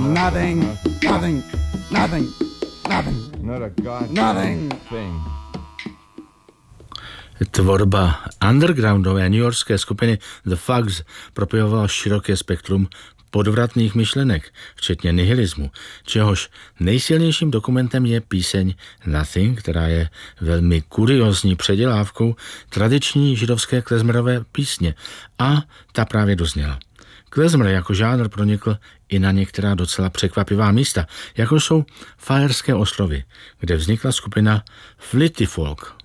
Nothing, nothing, nothing, nothing. Not a goddamn Nothing. thing. Tvorba undergroundové newyorské skupiny The Fugs propojovala široké spektrum podvratných myšlenek, včetně nihilismu, čehož nejsilnějším dokumentem je píseň Nothing, která je velmi kuriózní předělávkou tradiční židovské klezmerové písně a ta právě dozněla. Klezmer jako žánr pronikl i na některá docela překvapivá místa, jako jsou Fajerské ostrovy, kde vznikla skupina Flitty Folk.